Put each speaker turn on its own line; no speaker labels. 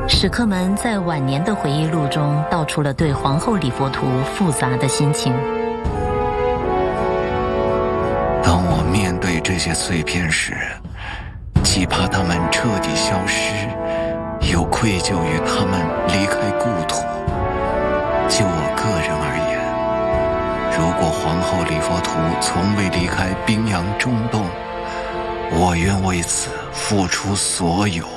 史克门在晚年的回忆录中道出了对皇后礼佛图复杂的心情。
当我面对这些碎片时，既怕它们彻底消失，又愧疚于它们离开故土。就我个人而言，如果皇后礼佛图从未离开冰洋中洞，我愿为此付出所有。